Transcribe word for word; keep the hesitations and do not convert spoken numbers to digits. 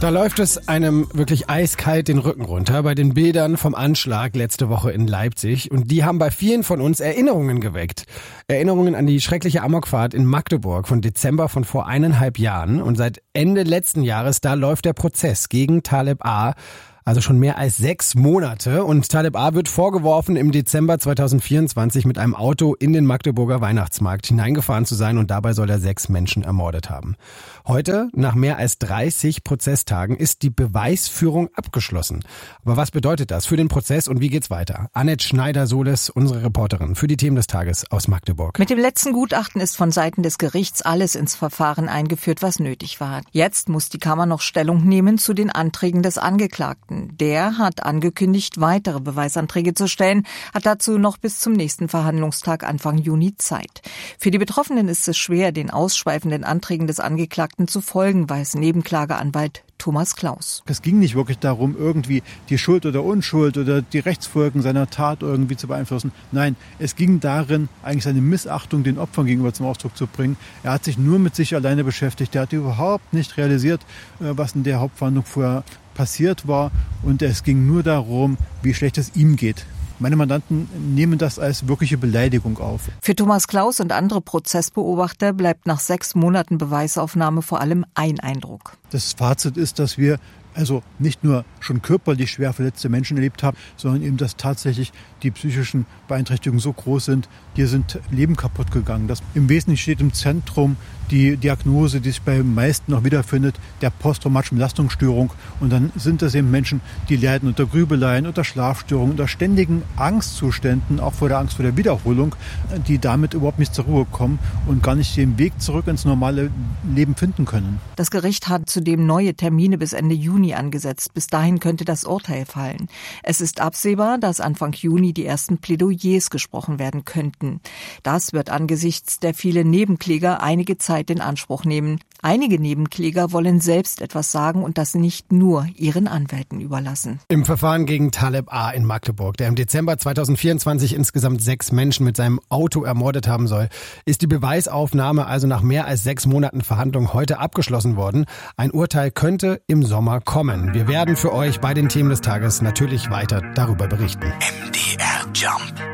Da läuft es einem wirklich eiskalt den Rücken runter bei den Bildern vom Anschlag letzte Woche in Leipzig. Und die haben bei vielen von uns Erinnerungen geweckt. Erinnerungen an die schreckliche Amokfahrt in Magdeburg von Dezember von vor eineinhalb Jahren. Und seit Ende letzten Jahres, da läuft der Prozess gegen Taleb A. Also schon mehr als sechs Monate. Und Taleb A. wird vorgeworfen, im Dezember zweitausendvierundzwanzig mit einem Auto in den Magdeburger Weihnachtsmarkt hineingefahren zu sein. Und dabei soll er sechs Menschen ermordet haben. Heute, nach mehr als dreißig Prozesstagen, ist die Beweisführung abgeschlossen. Aber was bedeutet das für den Prozess und wie geht's weiter? Annette Schneider-Soles, unsere Reporterin für die Themen des Tages aus Magdeburg. Mit dem letzten Gutachten ist von Seiten des Gerichts alles ins Verfahren eingeführt, was nötig war. Jetzt muss die Kammer noch Stellung nehmen zu den Anträgen des Angeklagten. Der hat angekündigt, weitere Beweisanträge zu stellen, hat dazu noch bis zum nächsten Verhandlungstag Anfang Juni Zeit. Für die Betroffenen ist es schwer, den ausschweifenden Anträgen des Angeklagten zu folgen, weiß Nebenklageanwalt Thomas Klaus. Es ging nicht wirklich darum, irgendwie die Schuld oder Unschuld oder die Rechtsfolgen seiner Tat irgendwie zu beeinflussen. Nein, es ging darin, eigentlich seine Missachtung den Opfern gegenüber zum Ausdruck zu bringen. Er hat sich nur mit sich alleine beschäftigt. Er hat überhaupt nicht realisiert, was in der Hauptverhandlung vorher passiert war. Und es ging nur darum, wie schlecht es ihm geht. Meine Mandanten nehmen das als wirkliche Beleidigung auf. Für Thomas Klaus und andere Prozessbeobachter bleibt nach sechs Monaten Beweisaufnahme vor allem ein Eindruck. Das Fazit ist, dass wir also nicht nur schon körperlich schwer verletzte Menschen erlebt haben, sondern eben, dass tatsächlich die psychischen Beeinträchtigungen so groß sind, hier sind Leben kaputt gegangen. Das im Wesentlichen steht im Zentrum die Diagnose, die sich bei den meisten noch wiederfindet, der posttraumatischen Belastungsstörung. Und dann sind das eben Menschen, die leiden unter Grübeleien, unter Schlafstörungen, unter ständigen Angstzuständen, auch vor der Angst vor der Wiederholung, die damit überhaupt nicht zur Ruhe kommen und gar nicht den Weg zurück ins normale Leben finden können. Das Gericht hat zudem neue Termine bis Ende Juni angesetzt. Bis dahin könnte das Urteil fallen. Es ist absehbar, dass Anfang Juni die ersten Plädoyers gesprochen werden könnten. Das wird angesichts der vielen Nebenkläger einige Zeit in Anspruch nehmen. Einige Nebenkläger wollen selbst etwas sagen und das nicht nur ihren Anwälten überlassen. Im Verfahren gegen Taleb A. in Magdeburg, der im Dezember zweitausendvierundzwanzig insgesamt sechs Menschen mit seinem Auto ermordet haben soll, ist die Beweisaufnahme also nach mehr als sechs Monaten Verhandlung heute abgeschlossen worden. Ein Urteil könnte im Sommer kommen. Wir werden für euch bei den Themen des Tages natürlich weiter darüber berichten. M D R Jump.